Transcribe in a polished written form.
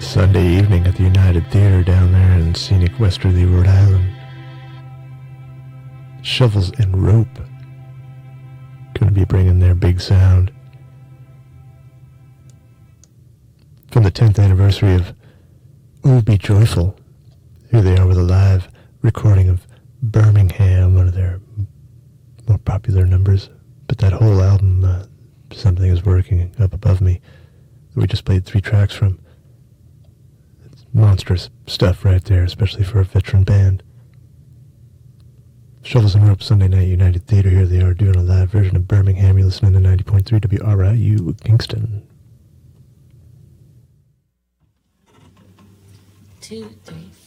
Sunday evening at the United Theater down there in scenic Westerly, Rhode Island. Shovels and Rope gonna be bringing their big sound from the 10th anniversary of Oh Be Joyful. Here they are with a live recording of Birmingham, one of their more popular numbers. But that whole album, Something Is Working Up Above Me, that we just played 3 tracks from. It's monstrous stuff right there, especially for a veteran band. Shovels and Rope, Sunday night, United Theater. Here they are doing a live version of Birmingham. You're listening to 90.3 WRIU Kingston. 2, 3, 4.